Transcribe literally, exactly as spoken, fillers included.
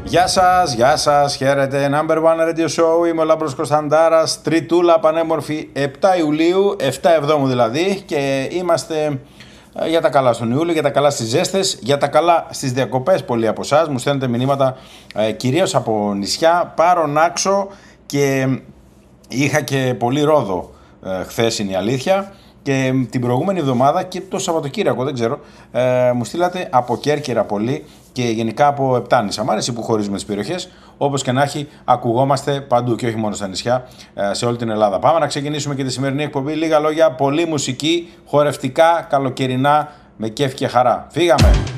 Γεια σας, γεια σας, χαίρετε. Number One Radio Show, είμαι ο Λάμπρος Κωνσταντάρας. Τριτούλα πανέμορφη, επτά Ιουλίου, επτά Εβδόμου δηλαδή. Και είμαστε για τα καλά στον Ιούλιο, για τα καλά στις ζέστες, για τα καλά στις διακοπές. Πολλοί από εσάς μου στέλνετε μηνύματα ε, κυρίως από νησιά. Πάρω Νάξο και είχα και πολύ Ρόδο ε, χθες, είναι η αλήθεια. Και την προηγούμενη εβδομάδα και το Σαββατοκύριακο, δεν ξέρω, ε, μου στείλατε από Κέρκυρα πολύ και γενικά από Επτάνησα. Μ' άρεσε που χωρίζουμε τις περιοχές. Όπως και να έχει, ακουγόμαστε παντού και όχι μόνο στα νησιά, ε, σε όλη την Ελλάδα. Πάμε να ξεκινήσουμε και τη σημερινή εκπομπή. Λίγα λόγια, πολύ μουσική, χορευτικά, καλοκαιρινά, με κέφι και χαρά. Φύγαμε!